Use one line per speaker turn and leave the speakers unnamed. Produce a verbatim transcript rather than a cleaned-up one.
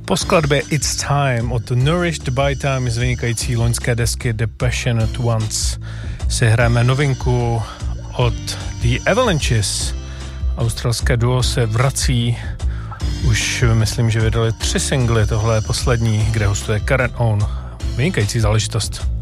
Po skladbě It's Time od Nourished by Time z vynikající loňské desky The Passionate Ones si hrajeme novinku od The Avalanches. Australské duo se vrací, už myslím, že vydali tři singly, tohle je poslední, kde hostuje Karen Owen. Vynikající záležitost.